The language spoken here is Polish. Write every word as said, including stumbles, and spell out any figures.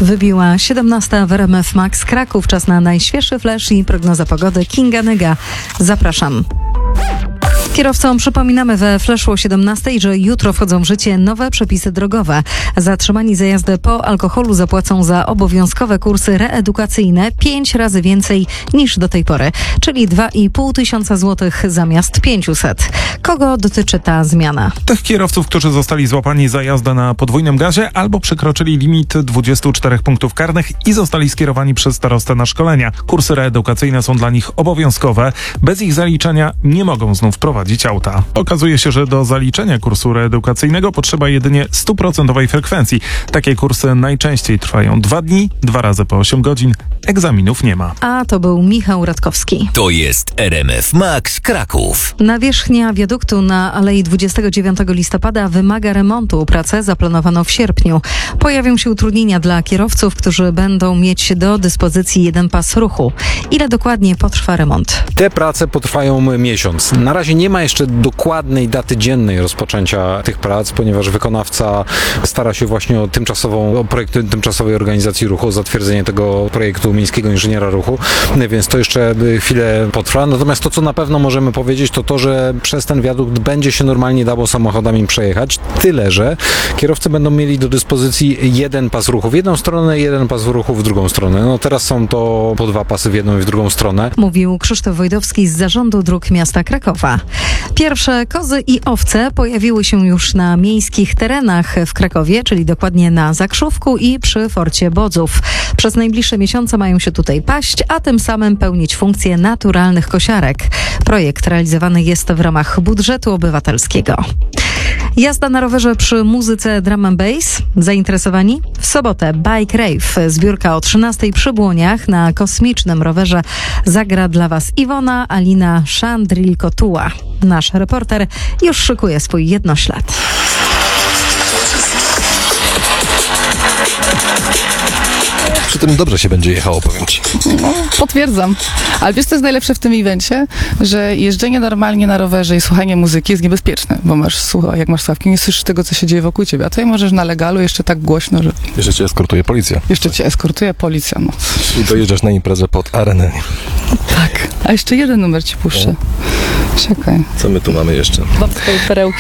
Wybiła siedemnasta w R M F Max Kraków. Czas na najświeższy flash i prognoza pogody. Kinga Nyga. Zapraszam. Kierowcom przypominamy we Flashu o siedemnastej, że jutro wchodzą w życie nowe przepisy drogowe. Zatrzymani za jazdę po alkoholu zapłacą za obowiązkowe kursy reedukacyjne pięć razy więcej niż do tej pory, czyli dwa i pół tysiąca złotych zamiast pięciuset. Kogo dotyczy ta zmiana? Tych kierowców, którzy zostali złapani za jazdę na podwójnym gazie albo przekroczyli limit dwudziestu czterech punktów karnych i zostali skierowani przez starostę na szkolenia. Kursy reedukacyjne są dla nich obowiązkowe. Bez ich zaliczenia nie mogą znów prowadzić auta. Okazuje się, że do zaliczenia kursu reedukacyjnego potrzeba jedynie stuprocentowej frekwencji. Takie kursy najczęściej trwają dwa dni, dwa razy po osiem godzin. Egzaminów nie ma. A to był Michał Radkowski. To jest R M F Max Kraków. Nawierzchnia wiaduktu na Alei dwudziestego dziewiątego listopada wymaga remontu. Pracę zaplanowano w sierpniu. Pojawią się utrudnienia dla kierowców, którzy będą mieć do dyspozycji jeden pas ruchu. Ile dokładnie potrwa remont? Te prace potrwają miesiąc. Na razie nie ma jeszcze dokładnej daty dziennej rozpoczęcia tych prac, ponieważ wykonawca stara się właśnie o tymczasową, o projekt tymczasowej organizacji ruchu, o zatwierdzenie tego projektu miejskiego inżyniera ruchu, więc to jeszcze chwilę potrwa. Natomiast to, co na pewno możemy powiedzieć, to to, że przez ten wiadukt będzie się normalnie dało samochodami przejechać, tyle, że kierowcy będą mieli do dyspozycji jeden pas ruchu w jedną stronę, jeden pas ruchu w drugą stronę. No teraz są to po dwa pasy w jedną i w drugą stronę. Mówił Krzysztof Wojdowski z Zarządu Dróg Miasta Krakowa. Pierwsze kozy i owce pojawiły się już na miejskich terenach w Krakowie, czyli dokładnie na Zakrzówku i przy Forcie Bodzów. Przez najbliższe miesiące mają się tutaj paść, a tym samym pełnić funkcję naturalnych kosiarek. Projekt realizowany jest w ramach budżetu obywatelskiego. Jazda na rowerze przy muzyce drum and bass. Zainteresowani? W sobotę Bike Rave. Zbiórka o trzynastej przy Błoniach. Na kosmicznym rowerze zagra dla Was Iwona Alina Szandril-Kotuła. Nasz reporter już szykuje swój jednoślad. Przy tym dobrze się będzie jechało, powiem ci. No, potwierdzam. Ale wiesz, co jest najlepsze w tym evencie? Że jeżdżenie normalnie na rowerze i słuchanie muzyki jest niebezpieczne, bo masz, słucha, jak masz słuchawki, nie słyszysz tego, co się dzieje wokół ciebie. A tutaj możesz na legalu jeszcze tak głośno, że... Jeszcze cię eskortuje policja. Jeszcze cię eskortuje policja, no. I dojeżdżasz na imprezę pod arenę. Tak. A jeszcze jeden numer ci puszczę. Czekaj. Co my tu mamy jeszcze? Dwa twoje perełki.